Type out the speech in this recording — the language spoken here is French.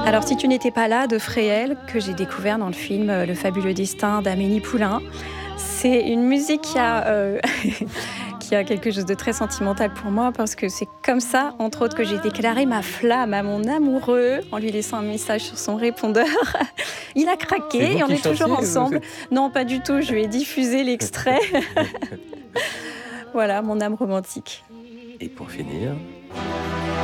Alors, Si tu n'étais pas là de Fréhel, que j'ai découvert dans le film Le fabuleux destin d'Amélie Poulain. C'est une musique qui a quelque chose de très sentimental pour moi parce que c'est comme ça, entre autres, que j'ai déclaré ma flamme à mon amoureux en lui laissant un message sur son répondeur. Il a C'est craqué vous et on qui est toujours chantiez ou ensemble. c'est... Non, pas du tout, je lui ai diffusé l'extrait. Voilà, mon âme romantique. Et pour finir,